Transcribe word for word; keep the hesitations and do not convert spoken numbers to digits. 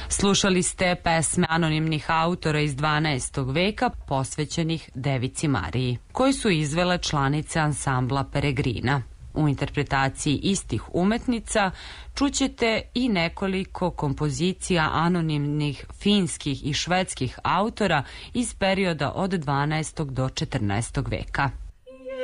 Slušali ste pesme anonimnih autora iz dvanaestog veka posvećenih Devici Mariji, koji su izvele članice ansambla Peregrina. U interpretaciji istih umetnica čućete i nekoliko kompozicija anonimnih finskih i švedskih autora iz perioda od dvanaestog do četrnaestog veka.